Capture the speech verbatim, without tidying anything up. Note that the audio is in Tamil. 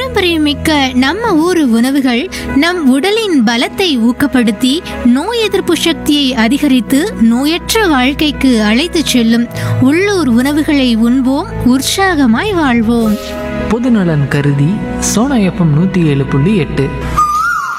பாரம்பரியமிக்க நம்ம ஊர் உணவுகள் நம் உடலின் பலத்தை ஊக்கப்படுத்தி நோய் எதிர்ப்பு சக்தியை அதிகரித்து நோயற்ற வாழ்க்கைக்கு அழைத்து செல்லும். உள்ளூர் உணவுகளை உண்போம், உற்சாகமாய் வாழ்வோம். பொதுநலன் கருதி சோனா எஃப்எம் நூற்றி ஏழு புள்ளி எட்டு.